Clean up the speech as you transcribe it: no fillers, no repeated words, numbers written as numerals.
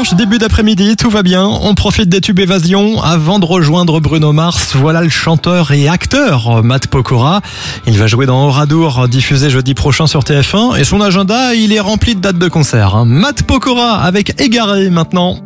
dimanche, début d'après-midi, tout va bien. On profite des tubes Évasion avant de rejoindre Bruno Mars. Voilà le chanteur et acteur Matt Pokora. Il va jouer dans Oradour, diffusé jeudi prochain sur TF1. Et son agenda, il est rempli de dates de concert. Matt Pokora avec Égaré maintenant.